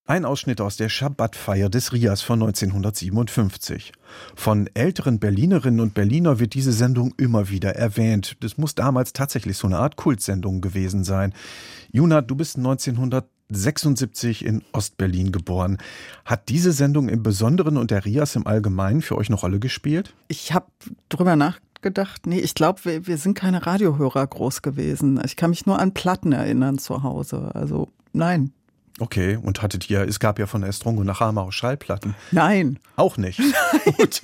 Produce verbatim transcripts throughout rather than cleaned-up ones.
Ein Ausschnitt aus der Schabbatfeier des Rias von neunzehnhundertsiebenundfünfzig. Von älteren Berlinerinnen und Berliner wird diese Sendung immer wieder erwähnt. Das muss damals tatsächlich so eine Art Kultsendung gewesen sein. Juna, du bist neunzehnhundertsechsundsiebzig in Ostberlin geboren. Hat diese Sendung im Besonderen und der Rias im Allgemeinen für euch eine Rolle gespielt? Ich habe drüber nachgedacht. Nee, ich glaube, wir, wir sind keine Radiohörer groß gewesen. Ich kann mich nur an Platten erinnern zu Hause. Also nein. Okay, und hattet ihr, es gab ja von Estrongo nach Hamau Schallplatten. Nein. Auch nicht? Nein. Gut.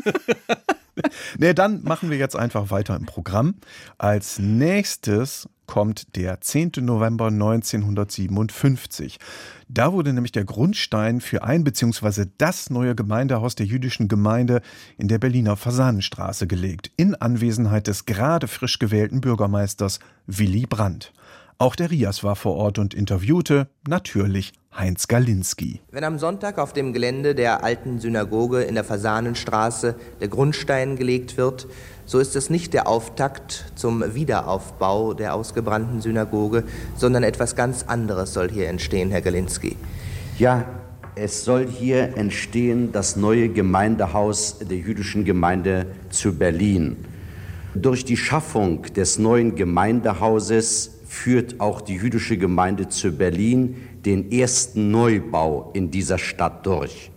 Nee, dann machen wir jetzt einfach weiter im Programm. Als nächstes kommt der zehnten November neunzehnhundertsiebenundfünfzig. Da wurde nämlich der Grundstein für ein bzw. das neue Gemeindehaus der jüdischen Gemeinde in der Berliner Fasanenstraße gelegt, in Anwesenheit des gerade frisch gewählten Bürgermeisters Willy Brandt. Auch der Rias war vor Ort und interviewte natürlich Heinz Galinski. Wenn am Sonntag auf dem Gelände der alten Synagoge in der Fasanenstraße der Grundstein gelegt wird, so ist es nicht der Auftakt zum Wiederaufbau der ausgebrannten Synagoge, sondern etwas ganz anderes soll hier entstehen, Herr Galinski. Ja, es soll hier entstehen das neue Gemeindehaus der jüdischen Gemeinde zu Berlin. Durch die Schaffung des neuen Gemeindehauses führt auch die jüdische Gemeinde zu Berlin den ersten Neubau in dieser Stadt durch.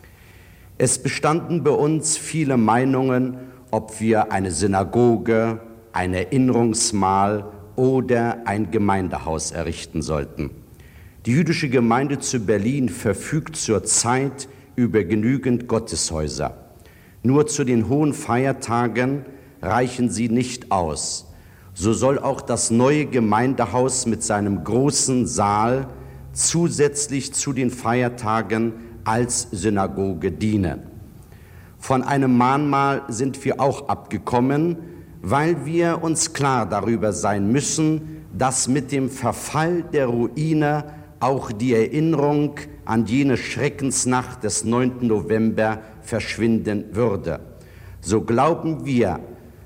Es bestanden bei uns viele Meinungen, ob wir eine Synagoge, ein Erinnerungsmal oder ein Gemeindehaus errichten sollten. Die jüdische Gemeinde zu Berlin verfügt zurzeit über genügend Gotteshäuser. Nur zu den hohen Feiertagen reichen sie nicht aus. So soll auch das neue Gemeindehaus mit seinem großen Saal zusätzlich zu den Feiertagen als Synagoge dienen. Von einem Mahnmal sind wir auch abgekommen, weil wir uns klar darüber sein müssen, dass mit dem Verfall der Ruine auch die Erinnerung an jene Schreckensnacht des neunten November verschwinden würde. So glauben wir,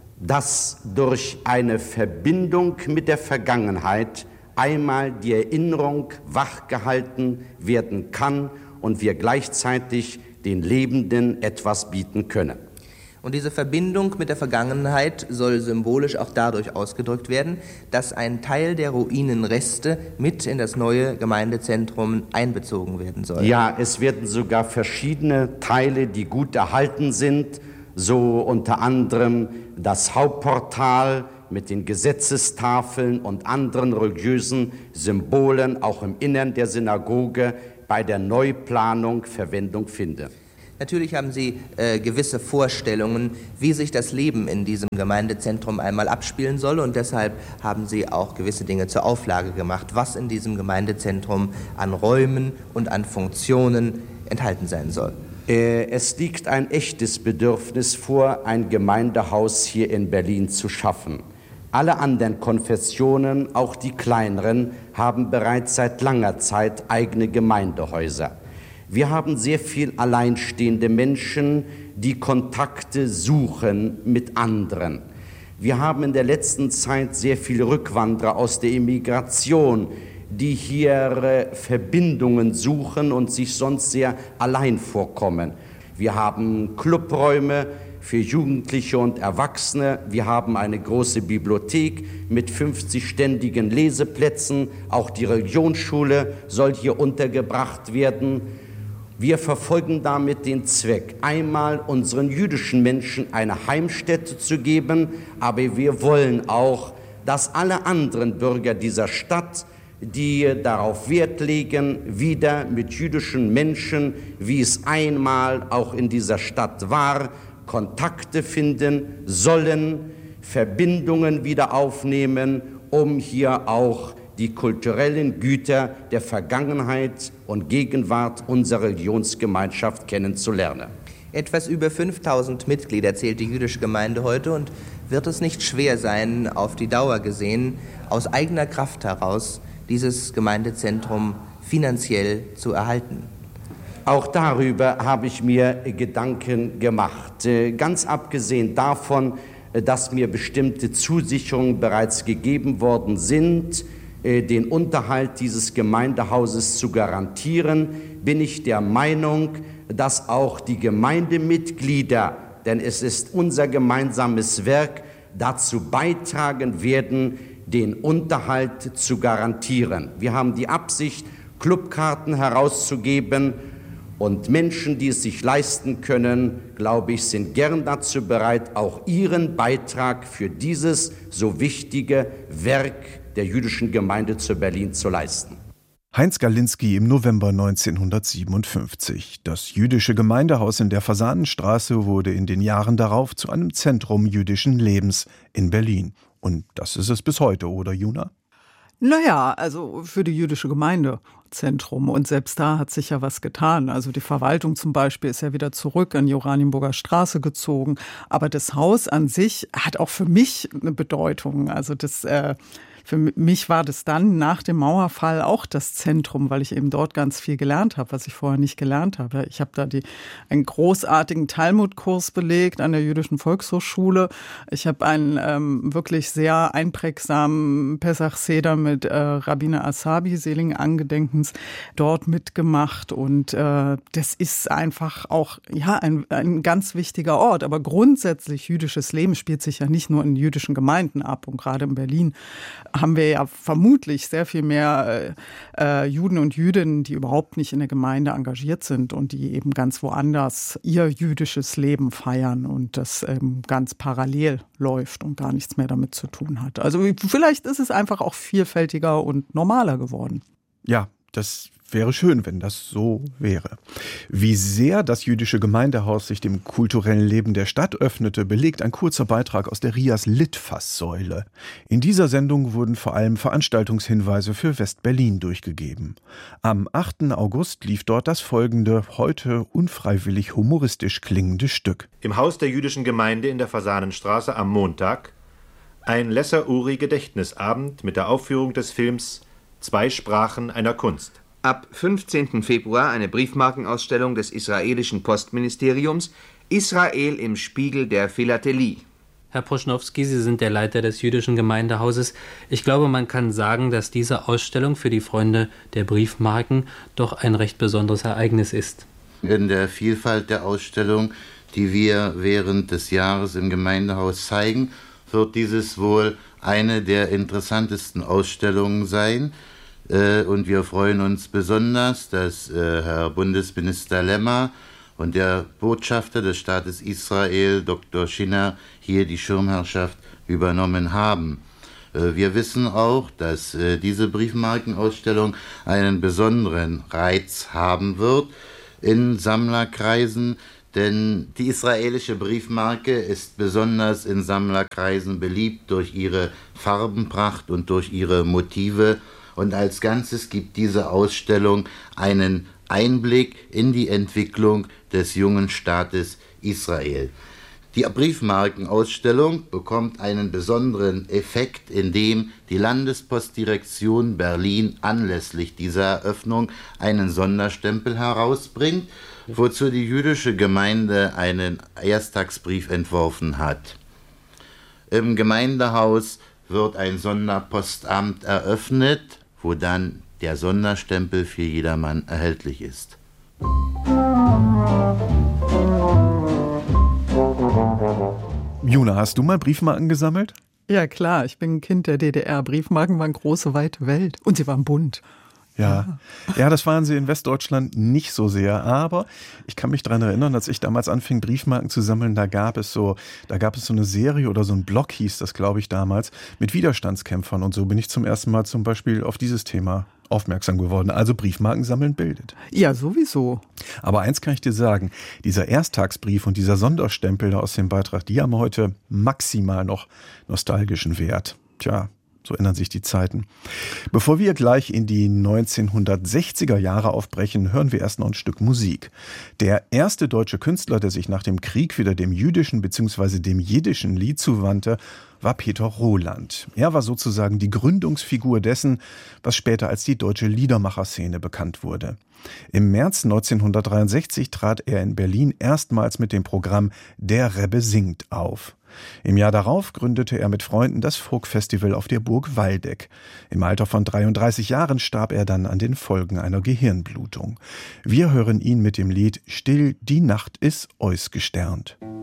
dass durch eine Verbindung mit der Vergangenheit einmal die Erinnerung wachgehalten werden kann und wir gleichzeitig den Lebenden etwas bieten können. Und diese Verbindung mit der Vergangenheit soll symbolisch auch dadurch ausgedrückt werden, dass ein Teil der Ruinenreste mit in das neue Gemeindezentrum einbezogen werden soll. Ja, es werden sogar verschiedene Teile, die gut erhalten sind, so unter anderem das Hauptportal mit den Gesetzestafeln und anderen religiösen Symbolen auch im Innern der Synagoge bei der Neuplanung Verwendung finden. Natürlich haben Sie äh, gewisse Vorstellungen, wie sich das Leben in diesem Gemeindezentrum einmal abspielen soll, und deshalb haben Sie auch gewisse Dinge zur Auflage gemacht, was in diesem Gemeindezentrum an Räumen und an Funktionen enthalten sein soll. Es liegt ein echtes Bedürfnis vor, ein Gemeindehaus hier in Berlin zu schaffen. Alle anderen Konfessionen, auch die kleineren, haben bereits seit langer Zeit eigene Gemeindehäuser. Wir haben sehr viel alleinstehende Menschen, die Kontakte suchen mit anderen. Wir haben in der letzten Zeit sehr viele Rückwanderer aus der Immigration, die hier Verbindungen suchen und sich sonst sehr allein vorkommen. Wir haben Clubräume für Jugendliche und Erwachsene. Wir haben eine große Bibliothek mit fünfzig ständigen Leseplätzen. Auch die Religionsschule soll hier untergebracht werden. Wir verfolgen damit den Zweck, einmal unseren jüdischen Menschen eine Heimstätte zu geben, aber wir wollen auch, dass alle anderen Bürger dieser Stadt, die darauf Wert legen, wieder mit jüdischen Menschen, wie es einmal auch in dieser Stadt war, Kontakte finden sollen, Verbindungen wieder aufnehmen, um hier auch die kulturellen Güter der Vergangenheit und Gegenwart unserer Religionsgemeinschaft kennenzulernen. Etwas über fünftausend Mitglieder zählt die jüdische Gemeinde heute, und wird es nicht schwer sein, auf die Dauer gesehen, aus eigener Kraft heraus dieses Gemeindezentrum finanziell zu erhalten? Auch darüber habe ich mir Gedanken gemacht. Ganz abgesehen davon, dass mir bestimmte Zusicherungen bereits gegeben worden sind, den Unterhalt dieses Gemeindehauses zu garantieren, bin ich der Meinung, dass auch die Gemeindemitglieder, denn es ist unser gemeinsames Werk, dazu beitragen werden, den Unterhalt zu garantieren. Wir haben die Absicht, Clubkarten herauszugeben, und Menschen, die es sich leisten können, glaube ich, sind gern dazu bereit, auch ihren Beitrag für dieses so wichtige Werk der jüdischen Gemeinde zu Berlin zu leisten. Heinz Galinski im November neunzehnhundertsiebenundfünfzig. Das jüdische Gemeindehaus in der Fasanenstraße wurde in den Jahren darauf zu einem Zentrum jüdischen Lebens in Berlin. Und das ist es bis heute, oder Juna? Naja, also für die jüdische Gemeinde Zentrum. Und selbst da hat sich ja was getan. Also die Verwaltung zum Beispiel ist ja wieder zurück an die Oranienburger Straße gezogen. Aber das Haus an sich hat auch für mich eine Bedeutung. Also das äh, Für mich war das dann nach dem Mauerfall auch das Zentrum, weil ich eben dort ganz viel gelernt habe, was ich vorher nicht gelernt habe. Ich habe da die, einen großartigen Talmudkurs belegt an der Jüdischen Volkshochschule. Ich habe einen ähm, wirklich sehr einprägsamen Pesach Seder mit äh, Rabbiner Asabi, seligen Angedenkens, dort mitgemacht. Und äh, das ist einfach auch ja ein, ein ganz wichtiger Ort. Aber grundsätzlich jüdisches Leben spielt sich ja nicht nur in jüdischen Gemeinden ab. Und gerade in Berlin haben wir ja vermutlich sehr viel mehr äh, Juden und Jüdinnen, die überhaupt nicht in der Gemeinde engagiert sind und die eben ganz woanders ihr jüdisches Leben feiern und das ähm, ganz parallel läuft und gar nichts mehr damit zu tun hat. Also vielleicht ist es einfach auch vielfältiger und normaler geworden. Ja, das wäre schön, wenn das so wäre. Wie sehr das jüdische Gemeindehaus sich dem kulturellen Leben der Stadt öffnete, belegt ein kurzer Beitrag aus der Rias Litfaßsäule. In dieser Sendung wurden vor allem Veranstaltungshinweise für West-Berlin durchgegeben. Am achten August lief dort das folgende, heute unfreiwillig humoristisch klingende Stück. Im Haus der jüdischen Gemeinde in der Fasanenstraße am Montag ein Lesser-Uri-Gedächtnisabend mit der Aufführung des Films Zwei Sprachen einer Kunst. Ab fünfzehnten Februar eine Briefmarkenausstellung des israelischen Postministeriums Israel im Spiegel der Philatelie. Herr Proschnowski, Sie sind der Leiter des jüdischen Gemeindehauses. Ich glaube, man kann sagen, dass diese Ausstellung für die Freunde der Briefmarken doch ein recht besonderes Ereignis ist. In der Vielfalt der Ausstellung, die wir während des Jahres im Gemeindehaus zeigen, wird dieses wohl eine der interessantesten Ausstellungen sein. Und wir freuen uns besonders, dass Herr Bundesminister Lemmer und der Botschafter des Staates Israel, Doktor Schinner, hier die Schirmherrschaft übernommen haben. Wir wissen auch, dass diese Briefmarkenausstellung einen besonderen Reiz haben wird in Sammlerkreisen, denn die israelische Briefmarke ist besonders in Sammlerkreisen beliebt durch ihre Farbenpracht und durch ihre Motive. Und als Ganzes gibt diese Ausstellung einen Einblick in die Entwicklung des jungen Staates Israel. Die Briefmarkenausstellung bekommt einen besonderen Effekt, indem die Landespostdirektion Berlin anlässlich dieser Eröffnung einen Sonderstempel herausbringt, wozu die jüdische Gemeinde einen Ersttagsbrief entworfen hat. Im Gemeindehaus wird ein Sonderpostamt eröffnet, wo dann der Sonderstempel für jedermann erhältlich ist. Juna, hast du mal Briefmarken gesammelt? Ja klar, ich bin ein Kind der D D R. Briefmarken waren große, weite Welt und sie waren bunt. Ja. ja, das waren sie in Westdeutschland nicht so sehr, aber ich kann mich daran erinnern, als ich damals anfing, Briefmarken zu sammeln, da gab es so, da gab es so eine Serie oder so ein Blog, hieß das, glaube ich, damals, mit Widerstandskämpfern und so bin ich zum ersten Mal zum Beispiel auf dieses Thema aufmerksam geworden. Also Briefmarken sammeln bildet. Ja, sowieso. Aber eins kann ich dir sagen, dieser Ersttagsbrief und dieser Sonderstempel da aus dem Beitrag, die haben heute maximal noch nostalgischen Wert. Tja. So ändern sich die Zeiten. Bevor wir gleich in die neunzehnhundertsechziger Jahre aufbrechen, hören wir erst noch ein Stück Musik. Der erste deutsche Künstler, der sich nach dem Krieg wieder dem jüdischen bzw. dem jiddischen Lied zuwandte, war Peter Roland. Er war sozusagen die Gründungsfigur dessen, was später als die deutsche Liedermacherszene bekannt wurde. Im März neunzehnhundertdreiundsechzig trat er in Berlin erstmals mit dem Programm Der Rebbe singt auf. Im Jahr darauf gründete er mit Freunden das Folkfestival auf der Burg Waldeck. Im Alter von dreiunddreißig Jahren starb er dann an den Folgen einer Gehirnblutung. Wir hören ihn mit dem Lied »Still, die Nacht is eus gesternt«.